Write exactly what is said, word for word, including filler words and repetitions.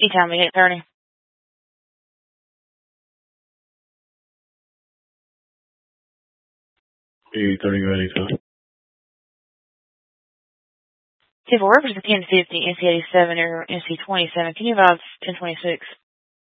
You tell me, eight thirty. eight thirty anytime. See, if we're representing ten fifty, N C eighty-seven or N C twenty-seven, can you advise ten twenty-six?